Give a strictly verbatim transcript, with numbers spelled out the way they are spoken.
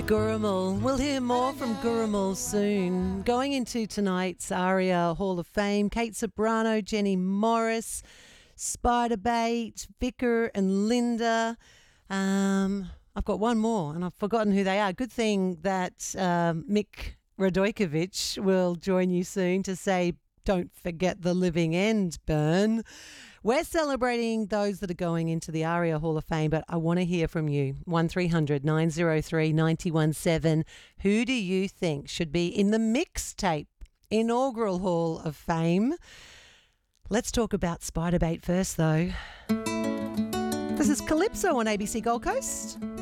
Gurumul. We'll hear more from Gurumul soon. Going into tonight's ARIA Hall of Fame, Kate Sobrano, Jenny Morris, Spiderbait, Vicar and Linda. Um, I've got one more and I've forgotten who they are. Good thing that um, Mick Radojkovic will join you soon to say, don't forget the living end, Burn. We're celebrating those that are going into the ARIA Hall of Fame, but I want to hear from you. one three hundred nine oh three nine one seven. Who do you think should be in the Mixtape Inaugural Hall of Fame? Let's talk about Spiderbait first, though. This is Calypso on A B C Gold Coast.